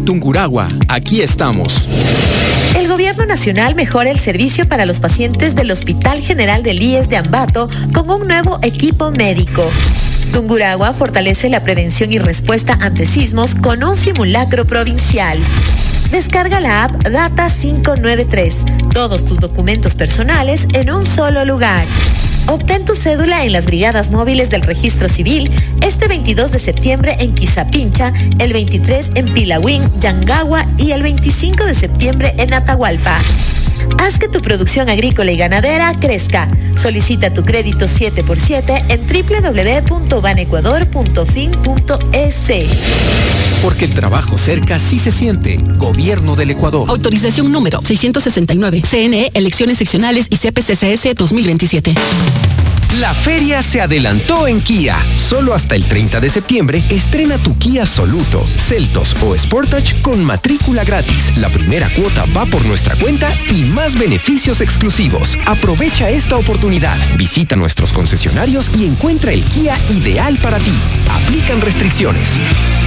Tungurahua, aquí estamos. El Gobierno Nacional mejora el servicio para los pacientes del Hospital General del IES de Ambato con un nuevo equipo médico. Tungurahua fortalece la prevención y respuesta ante sismos con un simulacro provincial. Descarga la app Data 593. Todos tus documentos personales en un solo lugar. Obtén tu cédula en las brigadas móviles del Registro Civil este 22 de septiembre en Quizapincha, el 23 en Pilawin, Yangagua y el 25 de septiembre en Atahualpa. Haz que tu producción agrícola y ganadera crezca. Solicita tu crédito 7x7 en www.banecuador.fin.es. Porque el trabajo cerca sí se siente. Gobierno del Ecuador. Autorización número 669. CNE, Elecciones Seccionales y CPCCS 2027. La feria se adelantó en Kia. Solo hasta el 30 de septiembre estrena tu Kia Soluto, Seltos o Sportage con matrícula gratis. La primera cuota va por nuestra cuenta y más beneficios exclusivos. Aprovecha esta oportunidad. Visita nuestros concesionarios y encuentra el Kia ideal para ti. Aplican restricciones.